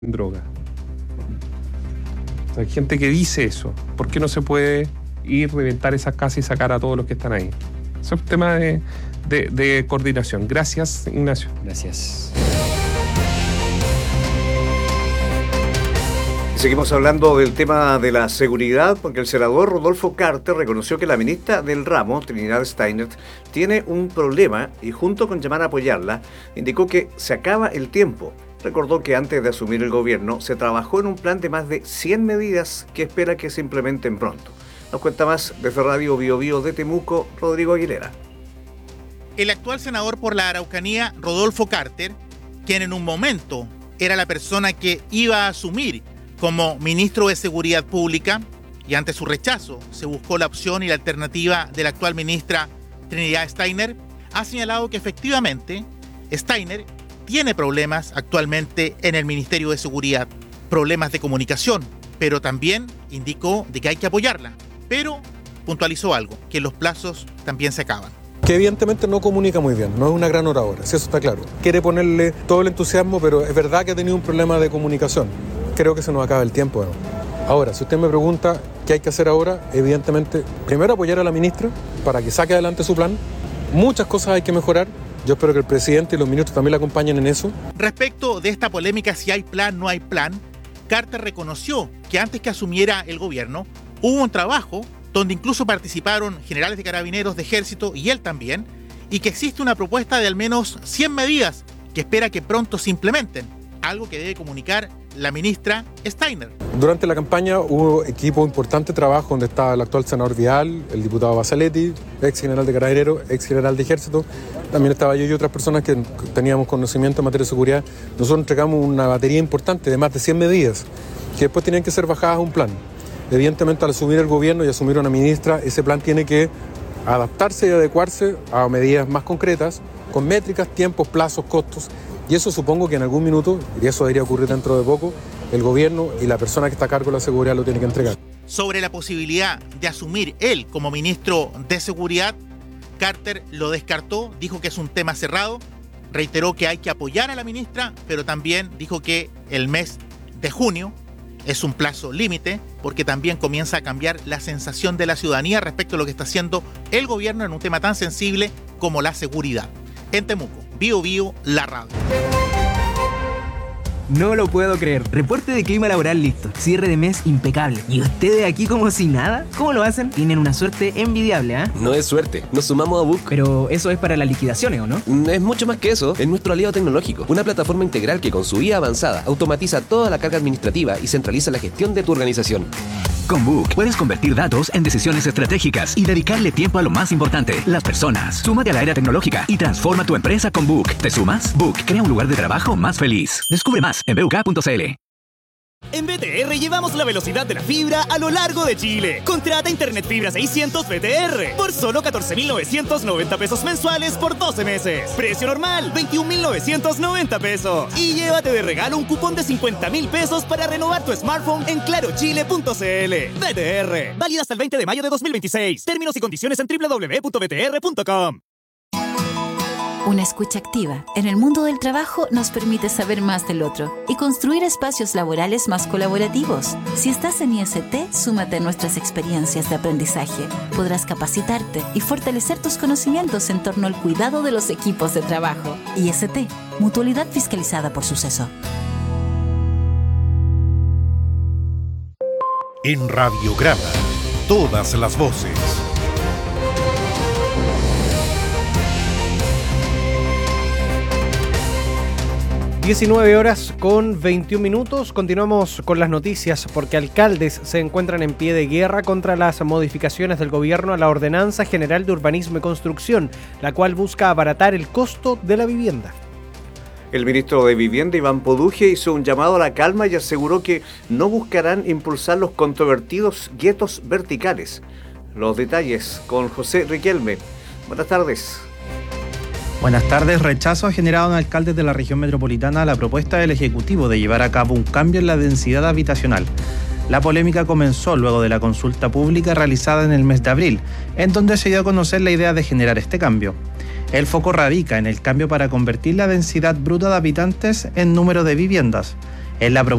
droga. Hay gente que dice eso. ¿Por qué no se puede ir, reventar esas casas y sacar a todos los que están ahí? Eso es un tema de coordinación. Gracias, Ignacio. Gracias. Seguimos hablando del tema de la seguridad, porque el senador Rodolfo Carter reconoció que la ministra del ramo, Trinidad Steiner, tiene un problema y junto con llamar a apoyarla, indicó que se acaba el tiempo. Recordó que antes de asumir el gobierno se trabajó en un plan de más de 100 medidas que espera que se implementen pronto. Nos cuenta más desde Radio Bio Bio de Temuco, Rodrigo Aguilera. El actual senador por la Araucanía, Rodolfo Carter, quien en un momento era la persona que iba a asumir como ministro de Seguridad Pública, y ante su rechazo se buscó la opción y la alternativa de la actual ministra Trinidad Steiner, ha señalado que efectivamente Steiner tiene problemas actualmente en el Ministerio de Seguridad, problemas de comunicación, pero también indicó de que hay que apoyarla, pero puntualizó algo, que los plazos también se acaban. Que evidentemente no comunica muy bien, no es una gran oradora, si eso está claro. Quiere ponerle todo el entusiasmo, pero es verdad que ha tenido un problema de comunicación. Creo que se nos acaba el tiempo. Ahora, si usted me pregunta qué hay que hacer ahora, evidentemente, primero apoyar a la ministra para que saque adelante su plan. Muchas cosas hay que mejorar. Yo espero que el presidente y los ministros también la acompañen en eso. Respecto de esta polémica, si hay plan, no hay plan, Carter reconoció que antes que asumiera el gobierno, hubo un trabajo donde incluso participaron generales de carabineros, de ejército y él también, y que existe una propuesta de al menos 100 medidas que espera que pronto se implementen, algo que debe comunicar la ministra Steiner. Durante la campaña hubo equipo importante de trabajo donde estaba el actual senador Vidal, el diputado Basaletti, ex general de carabineros, ex general de ejército. También estaba yo y otras personas que teníamos conocimiento en materia de seguridad. Nosotros entregamos una batería importante de más de 100 medidas que después tenían que ser bajadas a un plan. Evidentemente, al asumir el gobierno y asumir una ministra, ese plan tiene que adaptarse y adecuarse a medidas más concretas, con métricas, tiempos, plazos, costos. Y eso supongo que en algún minuto, y eso debería ocurrir dentro de poco, el gobierno y la persona que está a cargo de la seguridad lo tiene que entregar. Sobre la posibilidad de asumir él como ministro de Seguridad, Carter lo descartó, dijo que es un tema cerrado, reiteró que hay que apoyar a la ministra, pero también dijo que el mes de junio es un plazo límite, porque también comienza a cambiar la sensación de la ciudadanía respecto a lo que está haciendo el gobierno en un tema tan sensible como la seguridad. En Temuco, Bio Bio, la radio. No lo puedo creer. Reporte de clima laboral listo. Cierre de mes impecable. ¿Y ustedes aquí como si nada? ¿Cómo lo hacen? Tienen una suerte envidiable, ¿eh? No es suerte. Nos sumamos a Book. Pero eso es para las liquidaciones, ¿o no? Es mucho más que eso. Es nuestro aliado tecnológico. Una plataforma integral que con su IA avanzada automatiza toda la carga administrativa y centraliza la gestión de tu organización. Con Book puedes convertir datos en decisiones estratégicas y dedicarle tiempo a lo más importante, las personas. Súmate a la era tecnológica y transforma tu empresa con Book. ¿Te sumas? Book crea un lugar de trabajo más feliz. Descubre más en buk.cl. En BTR llevamos la velocidad de la fibra a lo largo de Chile. Contrata Internet Fibra 600 BTR por solo 14.990 pesos mensuales por 12 meses. Precio normal, 21.990 pesos. Y llévate de regalo un cupón de 50.000 pesos para renovar tu smartphone en clarochile.cl. BTR, válida hasta el 20 de mayo de 2026. Términos y condiciones en www.btr.com. Una escucha activa en el mundo del trabajo nos permite saber más del otro y construir espacios laborales más colaborativos. Si estás en IST, súmate a nuestras experiencias de aprendizaje. Podrás capacitarte y fortalecer tus conocimientos en torno al cuidado de los equipos de trabajo. IST, Mutualidad Fiscalizada por Suceso. En Radiograma, todas las voces. 19:21. Continuamos con las noticias porque alcaldes se encuentran en pie de guerra contra las modificaciones del gobierno a la Ordenanza General de Urbanismo y Construcción, la cual busca abaratar el costo de la vivienda. El ministro de Vivienda, Iván Poduje, hizo un llamado a la calma y aseguró que no buscarán impulsar los controvertidos guetos verticales. Los detalles con José Riquelme. Buenas tardes. Buenas tardes. Rechazo ha generado en alcaldes de la región metropolitana a la propuesta del Ejecutivo de llevar a cabo un cambio en la densidad habitacional. La polémica comenzó luego de la consulta pública realizada en el mes de abril, en donde se dio a conocer la idea de generar este cambio. El foco radica en el cambio para convertir la densidad bruta de habitantes en número de viviendas. en la